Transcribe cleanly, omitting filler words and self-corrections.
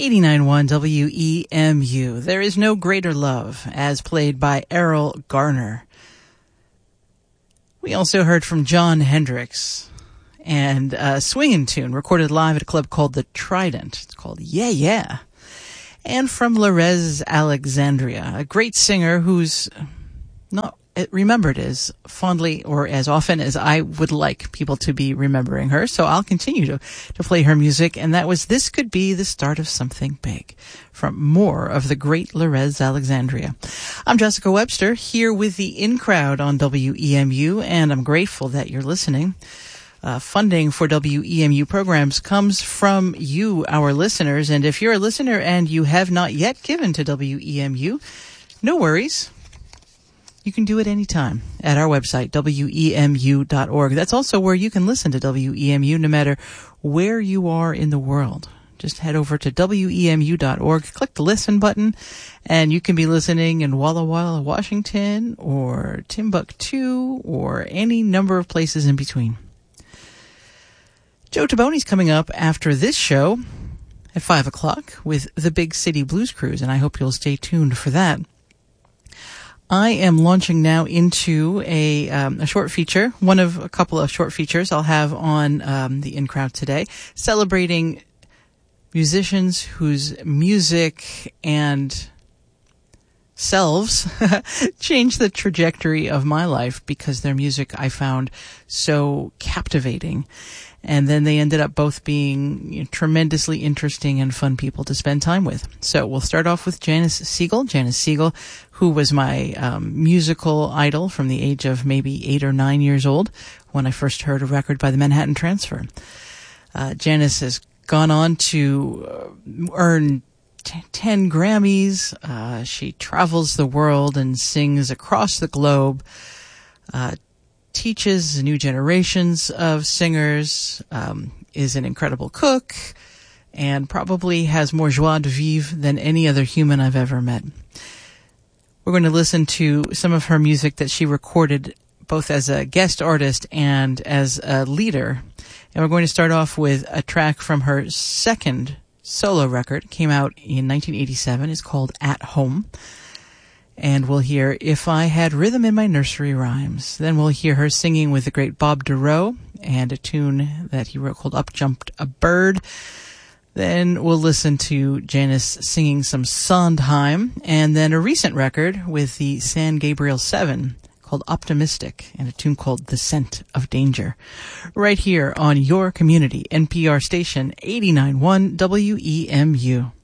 89.1 WEMU. There is no greater love, as played by Errol Garner. We also heard from Jon Hendricks and a swinging tune recorded live at a club called The Trident. It's called Yeah Yeah. And from Lorez Alexandria, a great singer who's not remembered as fondly or as often as I would like people to be remembering her. So I'll continue to play her music. And that was This Could Be the Start of Something Big from more of the great Lorez Alexandria. I'm Jessica Webster here with the In Crowd on WEMU, and I'm grateful that you're listening. Funding for WEMU programs comes from you, our listeners. And if you're a listener and you have not yet given to WEMU, no worries. You can do it anytime at our website, WEMU.org. That's also where you can listen to WEMU no matter where you are in the world. Just head over to WEMU.org, click the listen button, and you can be listening in Walla Walla, Washington, or Timbuktu, or any number of places in between. Joe Taboni's coming up after this show at 5 o'clock with the Big City Blues Cruise, and I hope you'll stay tuned for that. I am launching now into a short feature, one of a couple of short features I'll have on the In Crowd today, celebrating musicians whose music and selves changed the trajectory of my life because their music I found so captivating. And then they ended up both being tremendously interesting and fun people to spend time with. So we'll start off with Janis Siegel. Janis Siegel, who was my musical idol from the age of maybe 8 or 9 years old when I first heard a record by the Manhattan Transfer. Janis has gone on to earn 10 Grammys. She travels the world and sings across the globe. Teaches new generations of singers, is an incredible cook, and probably has more joie de vivre than any other human I've ever met. We're going to listen to some of her music that she recorded both as a guest artist and as a leader. And we're going to start off with a track from her second solo record. It came out in 1987. It's called At Home. And we'll hear If I Had Rhythm in My Nursery Rhymes. Then we'll hear her singing with the great Bob Dorough and a tune that he wrote called Up Jumped a Bird. Then we'll listen to Janis singing some Sondheim, and then a recent record with the San Gabriel 7 called Optimistic and a tune called The Scent of Danger. Right here on your community NPR station 89.1 WEMU.